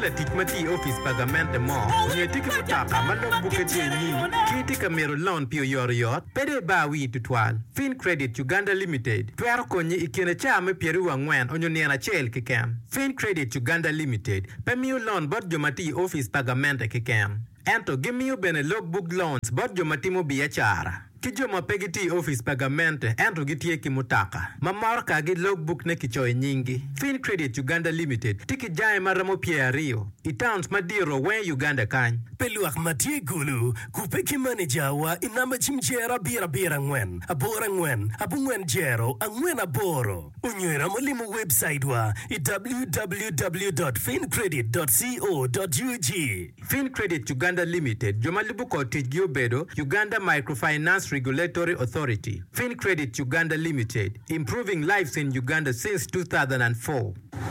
la tikmati office pagamente mo nye tiki mutaka malo buketi ni kiti kamero loan pio yoriot pede bawi tutwal Fin Credit Uganda Limited twero konyi ikene chame pieru wangwen onyoniana chel kikem Fin Credit Uganda Limited pemiu loan bot jomati office pagamente kikem ento gimiu bene logbook loans bot jomatimo biachara Kijoma pegiti office pagamente ento gitie kimutaka. Mamorka gi logbook ne kichoy nyingi. Fin Credit Uganda Limited tiki jae maramo Rio. Itowns madiro wen Uganda kany. Peluak matie gulu kupeki manager wa inamba chimjera bira ngwen. Abora ngwen, abu ngwen jero, angwen aboro. Unywera molimu website wa www.fincredit.co.ug. Fin Credit Uganda Limited jomalibuko tijio bedo Uganda Microfinance Regulatory Authority. Fin Credit Uganda Limited, improving lives in Uganda since 2004.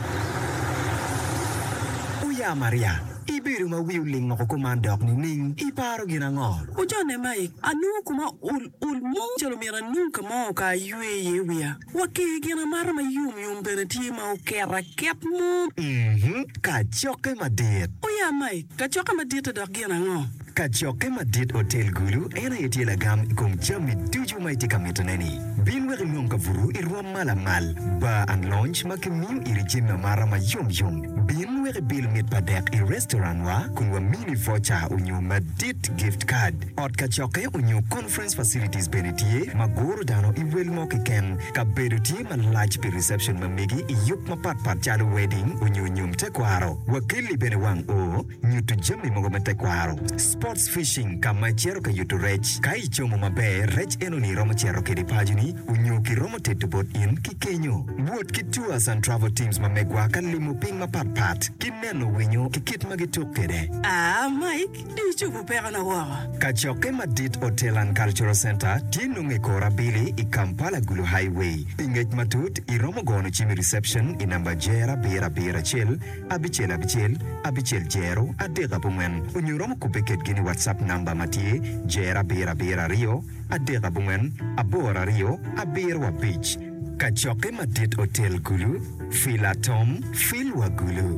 Uya Maria, ibiru ma wiuling no komandok ni ning iparo ginangol. Ujone Mike, anu kuma ul mojalo mira nunca mo ka yue wia. Wake gina mara ma yum beneti ma ukera kep mo. Ka choke madit. Uya Mike, ka choke madit da gina ngo. Kachoke Madit Hotel Gulu ena yetiela gam kum jami tuju maiti kametoneni. Binwe rimong kavuru irwa malamal. Ba and lounge makimiu irijin na mara ma yum. Binwe bil mit padek i restaurant wa kunwa mini voucher unyo Madit gift card. Ot kachoke unyo conference facilities benetie magoro dano iwel mo kiken kabedo tie ma large pi reception mamegi iyup ma pat chalo wedding unyo nyum tekwaro. Wakili bene wang o nyutu jami mongo metekwaro. Sports fishing kama chero ka yutu rech kai chomo mabe rech eno ni romo chero ke dipajuni unyo ki romo tetu bot in ki kenyo wood ki tours and travel teams mamegwa kan limu ping mapat kineno winyo ki kit magituk kede Mike di chupu pera na wawa Kachoke Madit Hotel and Cultural Center tinunge kora bili i Kampala Gulu Highway pingej matut i romo gono chimi reception i namba jera bira chel abichel jero adega pumwen unyo romo kupeket gini WhatsApp number matie jera bira rio adega bungen abora rio abirwa beach Kachoke Madit Hotel Gulu Filatom Filwa Gulu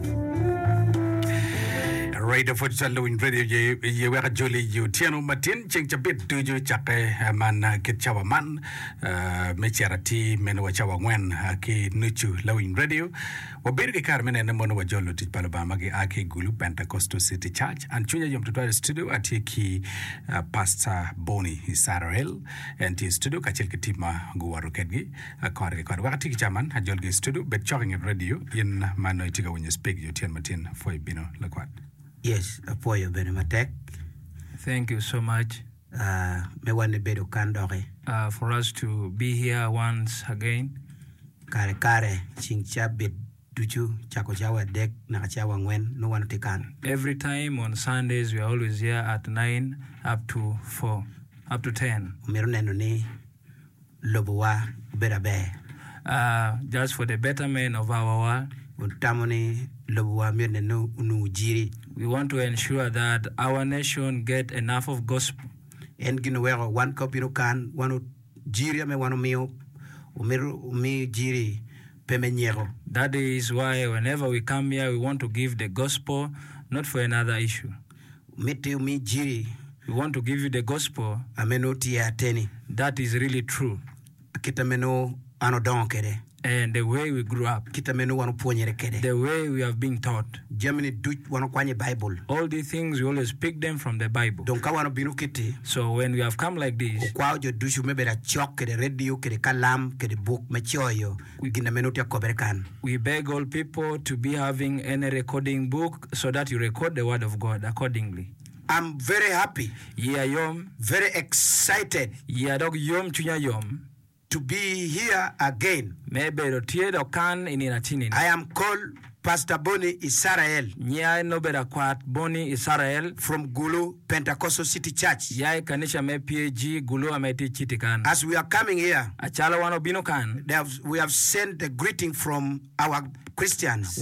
Radio for Chalwin Radio ye wera joli you tiano matin ching chapit tuju chake man kitchawa man mecharati men wachawa ngwen ki nuchu lawin radio wabirge karmene na mono wajolo tipalobama ge ake Gulu Pentecostal City Church and chunya yom tutwa studio atiki Pastor Boni Israel and ti studio kachil kitima guwaru kedgi akwarge wakati kichaman hajolge studio bet choking radio yin mano itiga wenye speak you tian matin foi bino lakwat. Yes, for your benematek. Thank you so much. Me wane bedo kandore. For us to be here once again. Kare chingcha bit duchu chako chawa dek na chawa ngwen no one tekan. Every time on Sundays we are always here at 9 up to 4 up to 10. Umiruneno ni lobowa berabe. Just for the betterment of our world. Untamoni lobowa mirneno unujiri. We want to ensure that our nation get enough of gospel. En gino wero one copy no kan wano jiri ame wano mio umi jiri pemenyero. That is why whenever we come here we want to give the gospel not for another issue. Mete umi jiri. We want to give you the gospel. Amenoti ya teni. That is really true. Kita meno ano donkere. And the way we grew up, the way we have been taught, Germany Bible. All these things we always pick them from the Bible. So when we have come like this, we beg all people to be having any recording book so that you record the word of God accordingly. I'm very happy. Yom. Very excited. Yom yom. To be here again. I am called Pastor Boni Israel from Gulu Pentecostal City Church. As we are coming here, we have sent a greeting from our Christians.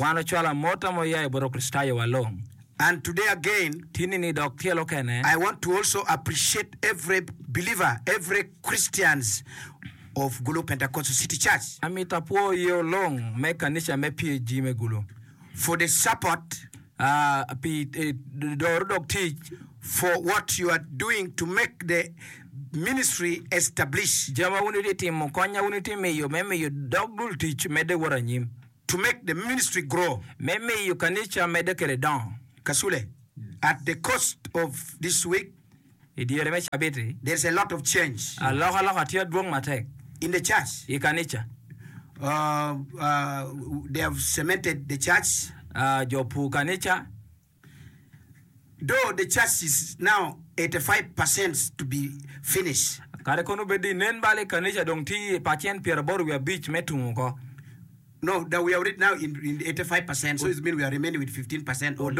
And today again, I want to also appreciate every believer, every Christians of Gulu Pentecostal City Church for the support for what you are doing to make the ministry established. To make the ministry grow. Kasule, at the cost of this week, there's a lot of change in the church. They have cemented the church. Though the church is now 85% to be finished. No, that we are already now in 85%, so it means we are remaining with 15% only.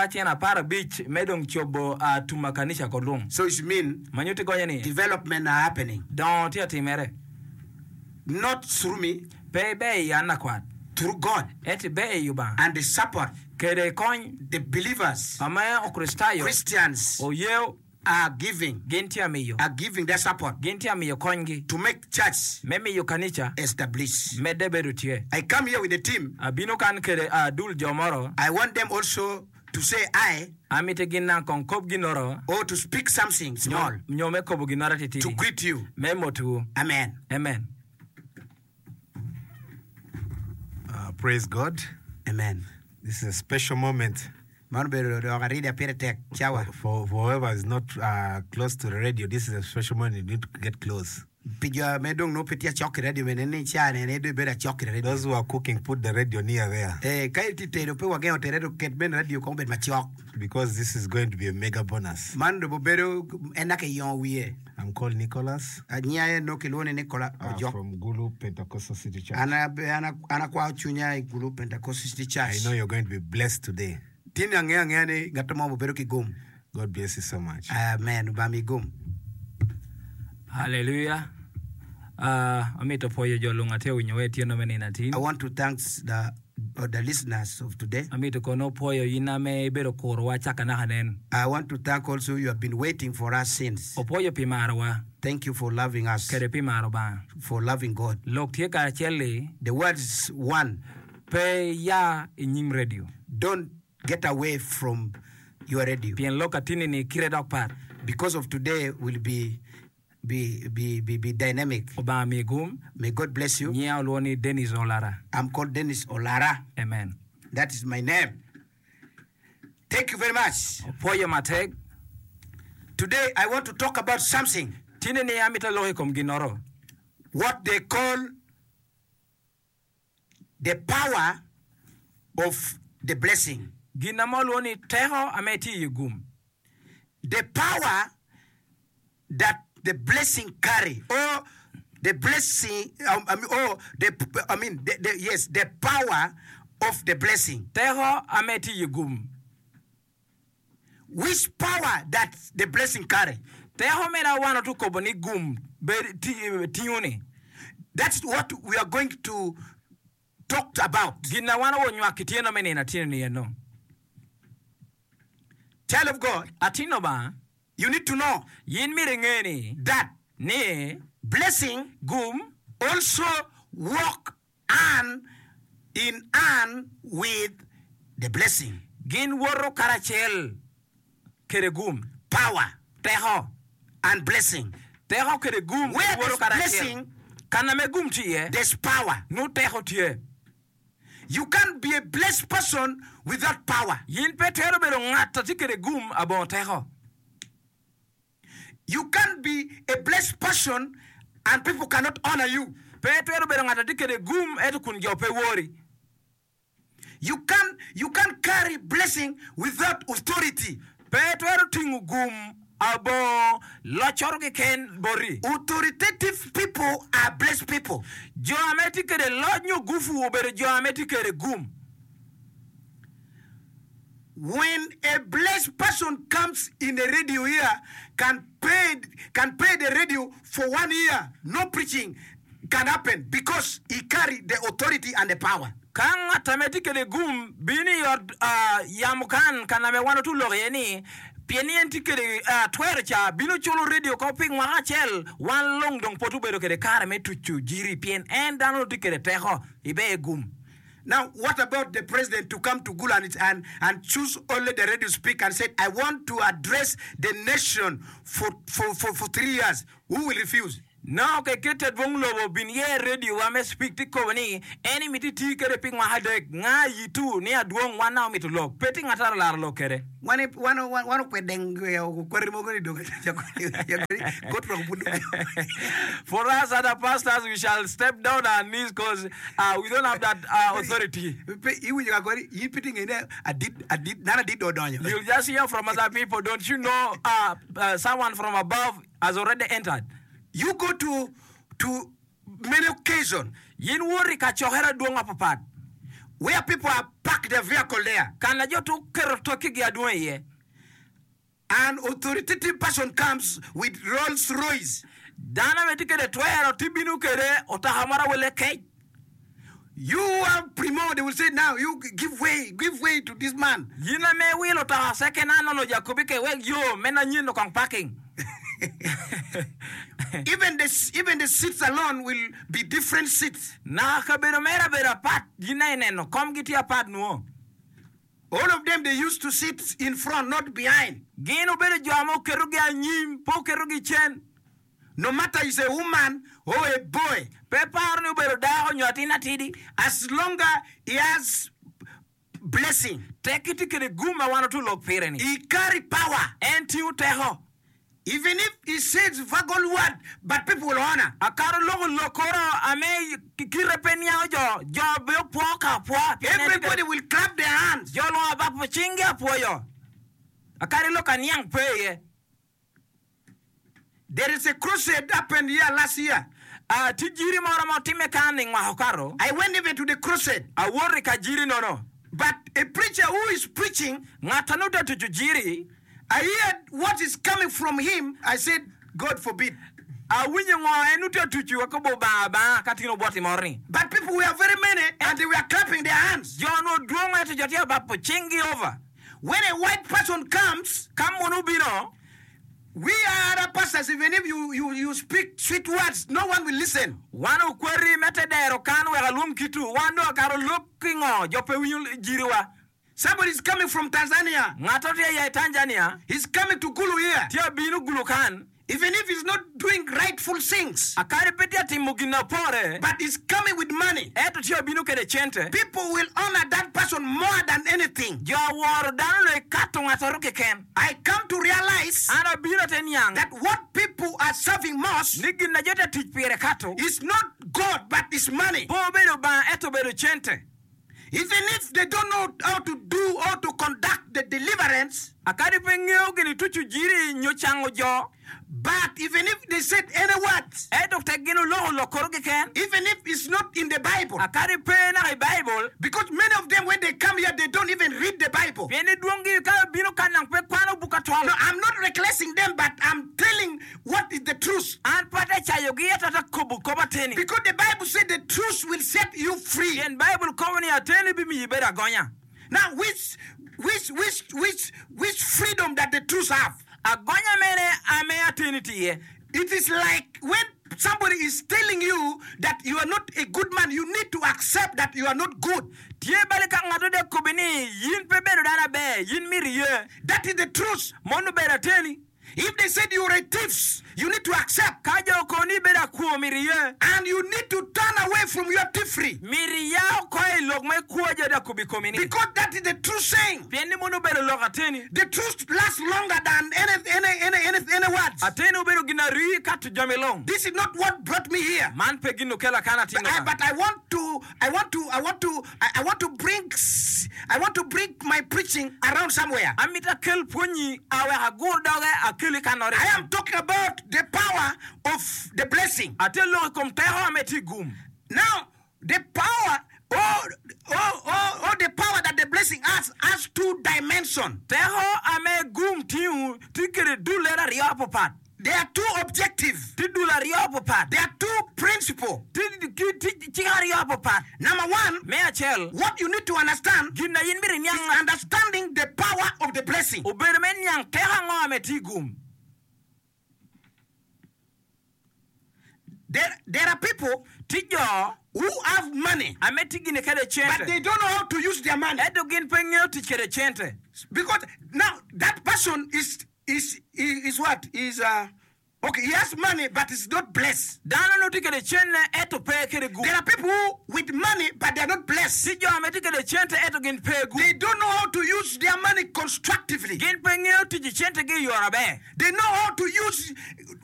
So it means development are happening. Not through me, through God. And the support, the believers, Christians, are giving their support to make church established. I come here with the team. I want them also to say or to speak something small to greet you. Amen. Amen. Praise God. Amen. This is a special moment. For whoever is not close to the radio, this is a special moment. You need to get close. Those who are cooking, put the radio near there. Because this is going to be a mega bonus. I'm called Nicholas. From Gulu Pentecostal City Church. I know you're going to be blessed today. God bless you so much. Amen. Hallelujah. I want to thank the listeners of today. I want to thank also you have been waiting for us since. Thank you for loving us, for loving God. The word is one. Don't get away from your radio. Because of today will be dynamic. May God bless you. I'm called Dennis Olara. Amen. That is my name. Thank you very much. Today I want to talk about something. What they call the power of the blessing. The power that the blessing carry, or the blessing, the power of the blessing. Which power that the blessing carry? That's what we are going to talk about. Child of God, you need to know that blessing also walk hand in hand with the blessing. Power and blessing. Where there's blessing, there's power. You can't be a blessed person without power. You can't be a blessed person and people cannot honor you. You can't carry blessing without authority. Authoritative people are blessed people. When a blessed person comes in the radio here, can pay the radio for 1 year, no preaching can happen because he carry the authority and the power. Kanga tametikele gum bini yod yamukan kaname wano tu lorieni pieni entikele twercha bino cholo radio coping wachel wan long dong potu bero kere kare me tuchu jiri pien en dano tikele teho ibe gum. Now, what about the president to come to Gulu and choose only the radio speak and said, I want to address the nation for 3 years? Who will refuse? No, ke kete bong lobo bin ye radio wa me speak ti ko ni eni miti ti kere ping ma hade nga yitu ni aduong wana mi to log peti ngatar lar lo kere One kwedeng ko kweri mo ko do go from budu. For us other pastors we shall step down our knees because we don't have that authority. Iwu ga kweri yipiting ene adid nana did odonyo. You'll just hear from other people. Don't you know someone from above has already entered? You go to many occasions Yin wori ka chohera duonga papat. where people have parked their vehicle there. Kana jo tu kero toki gi aduong ye. An authoritative person comes with Rolls Royce. Dana me tikere twero tibinu kere otahamara wele kei. You are primo, they will say now, you give way to this man. Yina me wilo ta second no Jacobi ke weg yo mena nyino kong parking. Even the seats alone will be different seats. Na kabero mera bera pat yina no kom giti apat no. All of them, they used to sit in front, not behind. Gino bere jamo kerugi anyim po kerugi chen. No matter is a woman or a boy, Pepar no bero da nyotina tidi. as long as he has blessing, Take it kere guma wano tu log pireni. he carry power. Enti uteho. Even if he says vagal word, but people will honor. Akaro logo lokoro ame kirepenia jo be poka po. Everybody will clap their hands. Jo lo abapo chingia po yo. Akari loka niang peye. There is a crusade happened here last year. Tijiri mora mo time kaning wa hokaro. I went even to the crusade. Awori kajiri no. But a preacher who is preaching, Ngatanuda to jujiri. I heard what is coming from him. I said, God forbid. Awinyo ngo enuta tuchu wakobo baba katino boti morning. But people were very many and they were clapping their hands. Jono duonga to jotia bapo chingi over. When a white person comes, Come monubino. we are other pastors. Even if you speak sweet words, no one will listen. Wanu kweri mete dero kanu alum kitu. Wanu akaro lookingo jope winyu jiriwa. Somebody is coming from Tanzania. Ngatote ya Tanzania. He's coming to Gulu here. Tia binu gulukan. Even if he's not doing rightful things, Akari petia timugina pore. but he's coming with money. Eto tia binu kede chente. People will honor that person more than anything. Jo waro dano le kato ngatoruke ken. I come to realize Ana binu tenyang. that what people are serving most Nigi na jota tijpire kato. is not God, but it's money. Po bedo ba eto bedo chente. Even if they don't know how to do or to conduct the deliverance, Akari pengeo gini tuchu jiri nyochango jo. but even if they said any words, Eto tegino loho lokoroge ken. even if it's not in the Bible, Akari pe na Bible. because many of them, when they come here, they don't even read the Bible. Pieni duongi ka binu kanang pe kwano buka twalo. No, I'm not recklessing them, but I'm telling what is the truth. An pate chayo gi tata kobu koba teni. Because the Bible said the truth will set you free. Yen Bible kowani ateni bimi yibera gonya. Now, which freedom that the truth have? Agonya mene ame ateni tiye. It is like when somebody is telling you that you are not a good man, you need to accept that you are not good. Tiye bale ka ngado de kubini yin pe bedo dana be yin miriye. That is the truth. Monu bera teni. If they said you are a thief, you need to accept. Kajo koni bera kuo miriye. And you need to turn away from your thievery. Miriya koi log me kuo jada kubi komini. Because that is the true saying. Pieni monu bera log ateni. The truth lasts longer than any words. Ateni ubero ginari katu jamelong. This is not what brought me here. Man pe gino kela kana tino. But I want to bring my preaching around somewhere. Amita kel punyi awe hagur doge akili kanore. I am talking about the power of the blessing. Atelo kom teho ameti gum. Now, the power, the power that the blessing has two dimensions. Teho ame gum tiu tikere dulera riapopat. There are two objectives. Tidula riapopat. There are two principles. Riapopat. Number one, Mea chel. what you need to understand Gina yinbiri is nyang understanding the power of the blessing. ubermen nyang teha ngo ameti gum. There are people Tijo, who have money, ametigine kede but chente. they don't know how to use their money. Edo gin pengyo tich kede chente. Because now that person is what? Okay, he has money, but he's not blessed. Dano no tikede chene eto pe kede gu. There are people who with money, but they're not blessed. Tijo ametigede chente eto gin pe gu. They don't know how to use their money constructively. Gin pengyo tich chente gi yorabe. They know how to use